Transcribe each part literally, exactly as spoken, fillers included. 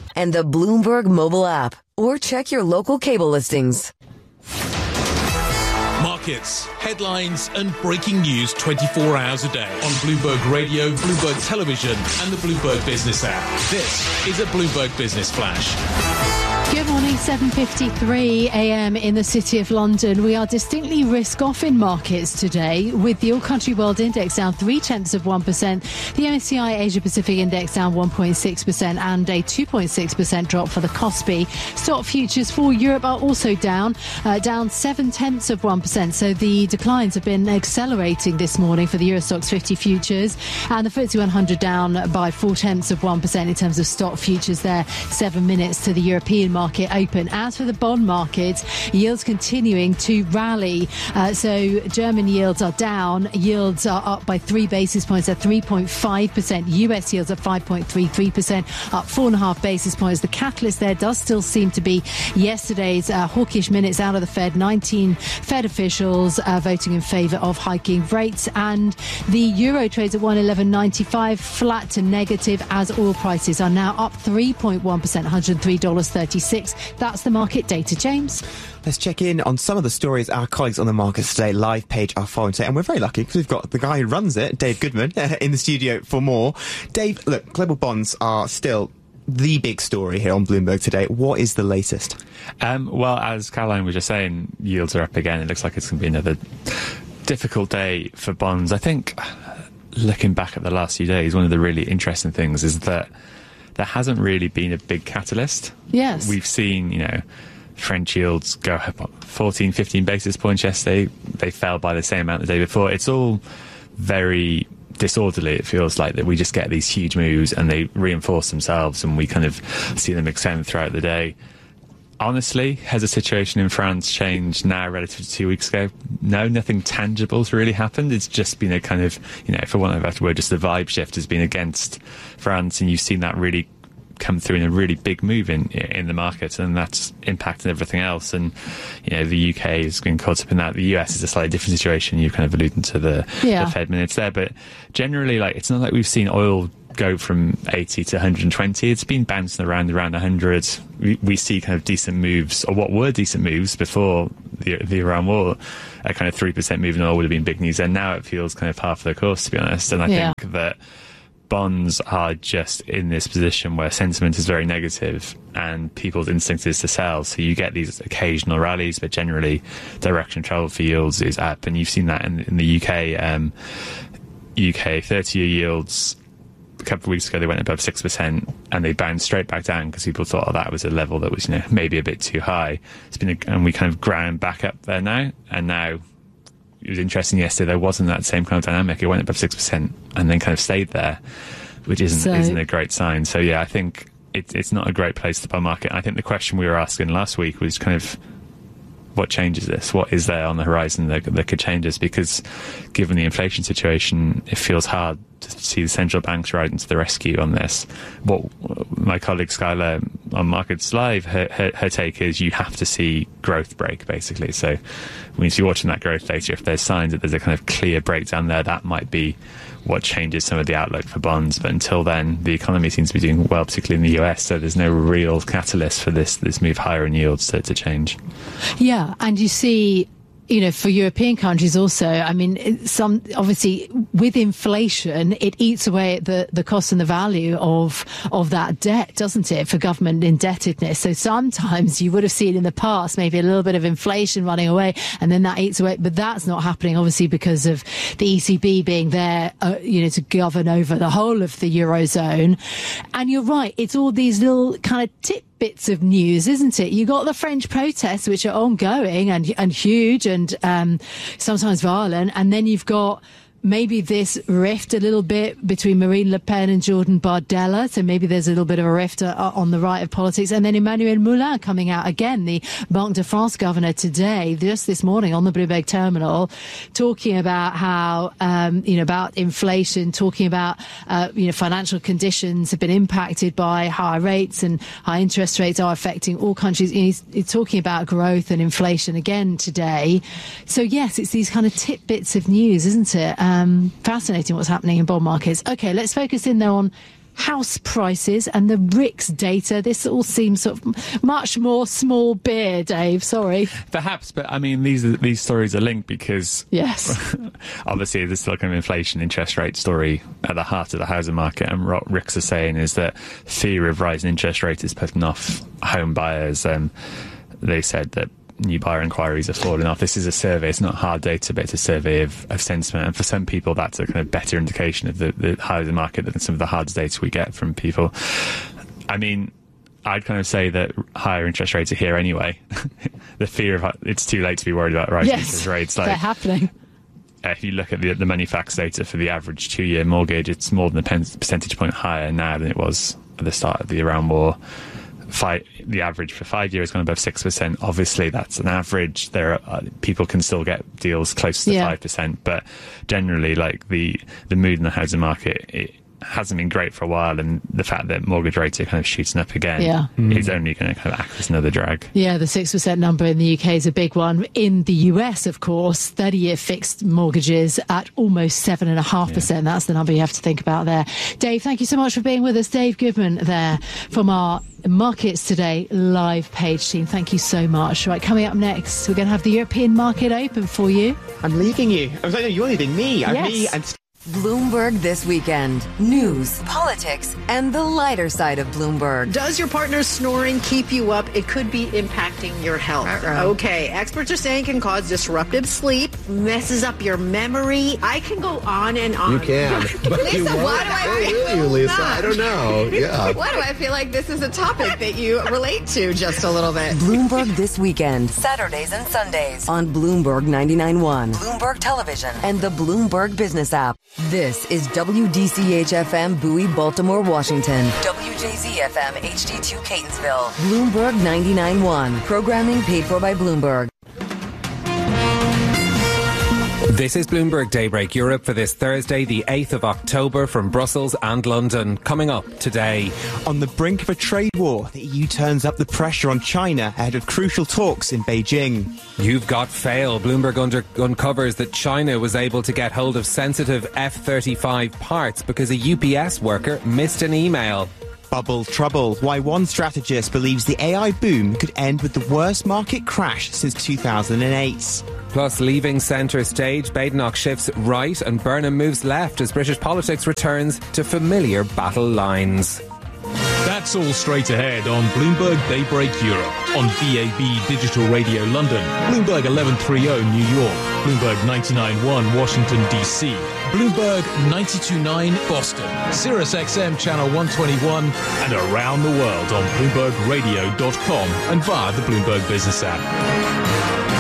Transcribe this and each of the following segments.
and the Bloomberg mobile app, or check your local cable listings. Markets, headlines and breaking news twenty-four hours a day on Bloomberg Radio, Bloomberg Television and the Bloomberg Business app. This is a Bloomberg Business Flash. Good morning, seven fifty-three a m in the City of London. We are distinctly risk-off in markets today, with the All-Country World Index down three-tenths of one percent, the M S C I Asia-Pacific Index down one point six percent and a two point six percent drop for the Kospi. Stock futures for Europe are also down, uh, down seven-tenths of one percent, so the declines have been accelerating this morning for the Eurostoxx fifty futures, and the F T S E one hundred down by four-tenths of one percent in terms of stock futures there, seven minutes to the European market. Market open. As for the bond market, yields continuing to rally. Uh, so German yields are down. Yields are up by three basis points at three point five percent. U S yields at five point three three percent, up four and a half basis points. The catalyst there does still seem to be yesterday's uh, hawkish minutes out of the Fed. nineteen Fed officials uh, voting in favour of hiking rates, and the euro trades at one eleven ninety-five, flat to negative, as oil prices are now up three point one percent, one hundred three dollars and thirty-six cents. That's the market data. James? Let's check in on some of the stories our colleagues on the markets today live page are following today. And we're very lucky because we've got the guy who runs it, Dave Goodman, in the studio for more. Dave, look, global bonds are still the big story here on Bloomberg today. What is the latest? Um, well, as Caroline was just saying, yields are up again. It looks like it's going to be another difficult day for bonds. I think, looking back at the last few days, one of the really interesting things is that there hasn't really been a big catalyst. Yes. We've seen, you know, French yields go up fourteen, fifteen basis points yesterday. They fell by the same amount the day before. It's all very disorderly. It feels like that we just get these huge moves and they reinforce themselves and we kind of see them extend throughout the day. Honestly, has the situation in France changed now relative to two weeks ago? No, nothing tangible has really happened. It's just been a kind of, you know, for want of a better word, just the vibe shift has been against France, and you've seen that really come through in a really big move in in the market, and that's impacted everything else. And, you know, the U K has been caught up in that. The U S is a slightly different situation. You've kind of alluded to the, yeah. the Fed minutes there, but generally, like, it's not like we've seen oil go from eighty to one hundred twenty. It's been bouncing around around one hundred. We, we see kind of decent moves, or what were decent moves before the, the Iran war. A kind of three percent move in oil would have been big news, and now it feels kind of half the course, to be honest. And I yeah. think that bonds are just in this position where sentiment is very negative and people's instinct is to sell. So you get these occasional rallies, but generally direction of travel for yields is up. And you've seen that in, in the U K. Um, U K thirty-year yields, a couple of weeks ago, they went above six percent and they bounced straight back down because people thought, oh, that was a level that was, you know, maybe a bit too high. It's been, a, and we kind of ground back up there now. And now, it was interesting yesterday, there wasn't that same kind of dynamic. It went above six percent and then kind of stayed there, which isn't, so, isn't a great sign. So, yeah, I think it, it's not a great place to buy market. I think the question we were asking last week was kind of, what changes this? What is there on the horizon that, that could change this? Because given the inflation situation, it feels hard to see the central banks riding to the rescue on this. What my colleague Skylar on Markets Live, her, her, her take is you have to see growth break, basically. So when you see watching that growth data, if there's signs that there's a kind of clear breakdown there, that might be what changes some of the outlook for bonds. But until then, the economy seems to be doing well, particularly in the U S, so there's no real catalyst for this this move higher in yields to, to change. Yeah, and you see, you know, for European countries also, I mean, some obviously with inflation, it eats away at the, the cost and the value of of that debt, doesn't it, for government indebtedness? So sometimes you would have seen in the past maybe a little bit of inflation running away, and then that eats away. But that's not happening, obviously, because of the E C B being there, uh, you know, to govern over the whole of the Eurozone. And you're right, it's all these little kind of tip bits of news, isn't it? You got the French protests, which are ongoing and and huge and um, sometimes violent, and then you've got maybe this rift a little bit between Marine Le Pen and Jordan Bardella. So maybe there's a little bit of a rift uh, on the right of politics. And then Emmanuel Moulin coming out again, the Banque de France governor today, just this morning on the Bloomberg terminal, talking about how, um, you know, about inflation, talking about, uh, you know, financial conditions have been impacted by high rates and high interest rates are affecting all countries. He's, he's talking about growth and inflation again today. So yes, it's these kind of tidbits of news, isn't it? Um, fascinating what's happening in bond markets. Okay, let's focus in though on house prices and the R I C S data. This all seems sort of much more small beer, Dave. Sorry. Perhaps, but I mean, these are, these stories are linked because yes, obviously there's still kind of inflation, interest rate story at the heart of the housing market. And what R I C S are saying is that fear of rising interest rates is putting off home buyers. Um, they said that new buyer inquiries are falling off. This is a survey. It's not hard data, but it's a survey of, of sentiment. And for some people, that's a kind of better indication of the, the housing market than some of the hard data we get from people. I mean, I'd kind of say that higher interest rates are here anyway. The fear of it's too late to be worried about rising yes, interest rates. Like, they're happening. If you look at the, the Money Facts data for the average two-year mortgage, it's more than a pen, percentage point higher now than it was at the start of the Iran war. Five, the average for five years gone above six percent. Obviously, that's an average. There are uh, people can still get deals close to five yeah. percent, but generally, like the the mood in the housing market, it hasn't been great for a while, and the fact that mortgage rates are kind of shooting up again yeah. is only going to kind of act as another drag. Yeah, the six percent number in the U K is a big one. In the U S, of course, thirty-year fixed mortgages at almost seven point five percent. Yeah. That's the number you have to think about there. Dave, thank you so much for being with us. Dave Goodman there from our Markets Today live page team. Thank you so much. Right, coming up next, we're going to have the European market open for you. I'm leaving you. I was like, no, you're leaving me. I'm yes. me and Bloomberg This Weekend. News, politics, and the lighter side of Bloomberg. Does your partner's snoring keep you up? It could be impacting your health. Uh-oh. Okay, experts are saying it can cause disruptive sleep, messes up your memory. I can go on and on. You can. But Lisa, you why do I feel will you, Lisa? Not? I don't know. Yeah. Why do I feel like this is a topic that you relate to just a little bit? Bloomberg This Weekend. Saturdays and Sundays on Bloomberg ninety-nine point one, Bloomberg Television, and the Bloomberg Business app. This is W D C H F M Bowie, Baltimore, Washington. W J Z F M H D two Catonsville. Bloomberg ninety-nine point one. Programming paid for by Bloomberg. This is Bloomberg Daybreak Europe for this Thursday, the eighth of October, from Brussels and London. Coming up today. On the brink of a trade war, the E U turns up the pressure on China ahead of crucial talks in Beijing. You've got fail. Bloomberg under- uncovers that China was able to get hold of sensitive F thirty-five parts because a U P S worker missed an email. Bubble trouble. Why one strategist believes the A I boom could end with the worst market crash since two thousand eight. Plus, leaving centre stage, Badenoch shifts right and Burnham moves left as British politics returns to familiar battle lines. That's all straight ahead on Bloomberg Daybreak Europe, on B A B Digital Radio London, Bloomberg eleven thirty New York, Bloomberg ninety-nine point one Washington, D C, Bloomberg ninety-two point nine Boston, Sirius X M Channel one twenty-one, and around the world on Bloomberg Radio dot com and via the Bloomberg Business app.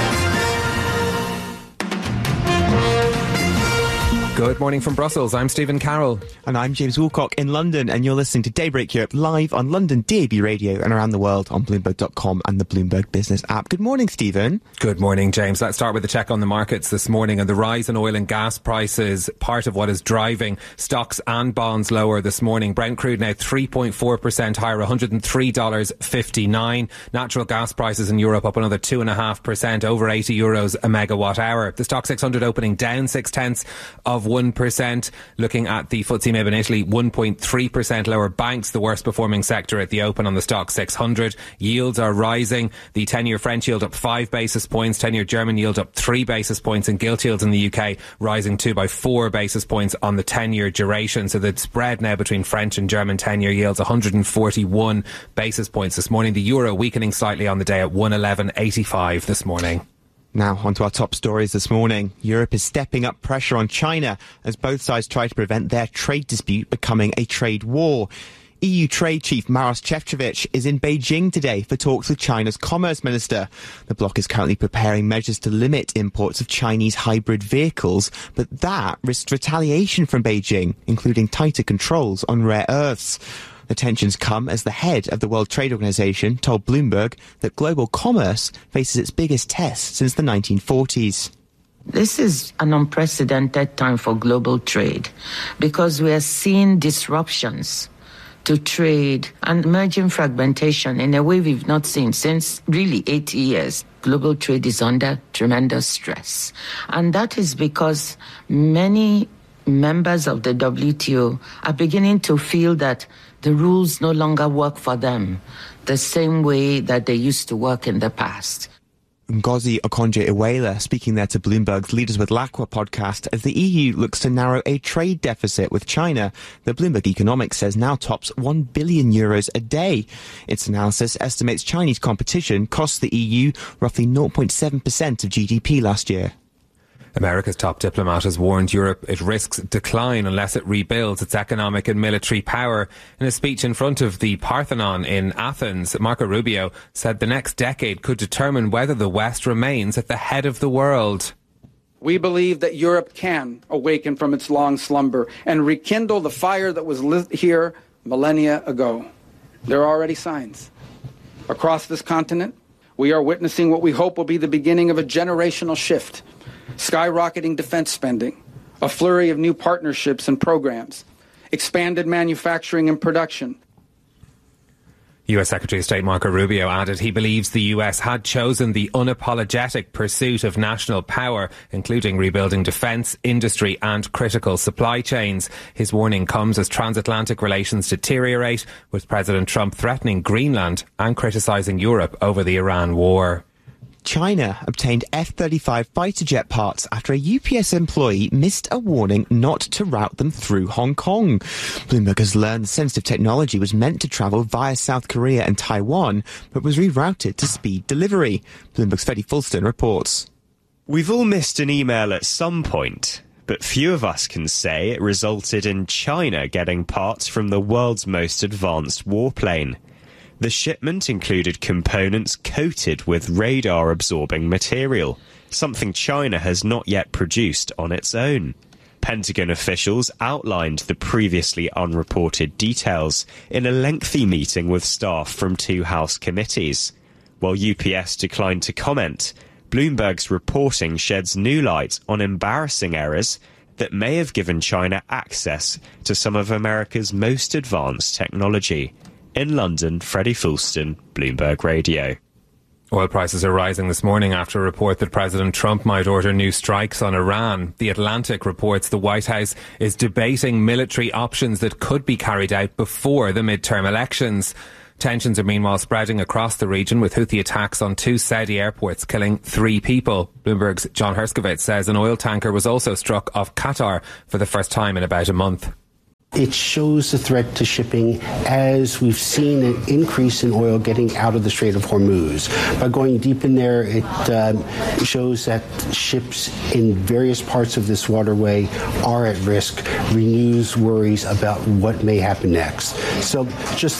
Good morning from Brussels. I'm Stephen Carroll. And I'm James Woolcock in London, and you're listening to Daybreak Europe live on London D A B Radio and around the world on Bloomberg dot com and the Bloomberg Business app. Good morning, Stephen. Good morning, James. Let's start with a check on the markets this morning, and the rise in oil and gas prices, part of what is driving stocks and bonds lower this morning. Brent crude now three point four percent higher, one hundred three dollars fifty-nine. Natural gas prices in Europe up another two point five percent, over eighty euros a megawatt hour. The Stock six hundred opening down six tenths of one percent. Looking at the F T S E M I B in Italy, one point three percent lower. Banks, the worst performing sector at the open on the Stock six hundred. Yields are rising. The ten-year French yield up five basis points, ten-year German yield up three basis points, and gilt yields in the U K rising too by four basis points on the ten-year duration. So the spread now between French and German ten-year yields one hundred forty-one basis points this morning. The euro weakening slightly on the day at one eleven eighty-five this morning. Now, onto our top stories this morning. Europe is stepping up pressure on China as both sides try to prevent their trade dispute becoming a trade war. E U Trade Chief Maros Šefčovič is in Beijing today for talks with China's Commerce Minister. The bloc is currently preparing measures to limit imports of Chinese hybrid vehicles, but that risks retaliation from Beijing, including tighter controls on rare earths. The tensions come as the head of the World Trade Organization told Bloomberg that global commerce faces its biggest test since the nineteen forties. This is an unprecedented time for global trade because we are seeing disruptions to trade and emerging fragmentation in a way we've not seen since really eighty years. Global trade is under tremendous stress. And that is because many members of the W T O are beginning to feel that the rules no longer work for them the same way that they used to work in the past. Ngozi Okonjo-Iweala speaking there to Bloomberg's Leaders with Lacqua podcast as the E U looks to narrow a trade deficit with China that Bloomberg Economics says now tops one billion euros a day. Its analysis estimates Chinese competition cost the E U roughly zero point seven percent of G D P last year. America's top diplomat has warned Europe it risks decline unless it rebuilds its economic and military power. In a speech in front of the Parthenon in Athens, Marco Rubio said the next decade could determine whether the West remains at the head of the world. We believe that Europe can awaken from its long slumber and rekindle the fire that was lit here millennia ago. There are already signs. Across this continent, we are witnessing what we hope will be the beginning of a generational shift. Skyrocketing defense spending, a flurry of new partnerships and programs, expanded manufacturing and production. U S Secretary of State Marco Rubio added he believes the U S had chosen the unapologetic pursuit of national power, including rebuilding defence, industry and critical supply chains. His warning comes as transatlantic relations deteriorate, with President Trump threatening Greenland and criticising Europe over the Iran war. China obtained F thirty-five fighter jet parts after a U P S employee missed a warning not to route them through Hong Kong. Bloomberg has learned the sensitive technology was meant to travel via South Korea and Taiwan, but was rerouted to speed delivery. Bloomberg's Freddie Fulston reports. We've all missed an email at some point, but few of us can say it resulted in China getting parts from the world's most advanced warplane. The shipment included components coated with radar-absorbing material, something China has not yet produced on its own. Pentagon officials outlined the previously unreported details in a lengthy meeting with staff from two House committees. While U P S declined to comment, Bloomberg's reporting sheds new light on embarrassing errors that may have given China access to some of America's most advanced technology. In London, Freddie Fulston, Bloomberg Radio. Oil prices are rising this morning after a report that President Trump might order new strikes on Iran. The Atlantic reports the White House is debating military options that could be carried out before the midterm elections. Tensions are meanwhile spreading across the region, with Houthi attacks on two Saudi airports killing three people. Bloomberg's John Herskovitz says an oil tanker was also struck off Qatar for the first time in about a month. It shows the threat to shipping as we've seen an increase in oil getting out of the Strait of Hormuz. By going deep in there, it um, shows that ships in various parts of this waterway are at risk, renews worries about what may happen next. So just